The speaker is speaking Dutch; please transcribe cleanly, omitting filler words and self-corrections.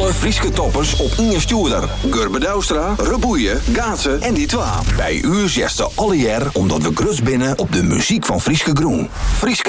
alle Frieske toppers op Inge Stuurder. Gurbe Douwstra, Reboeien, Gaatsen en die twa. Bij u zegt ze alle jaar omdat we grus binnen op de muziek van Frieske Groen. Frieske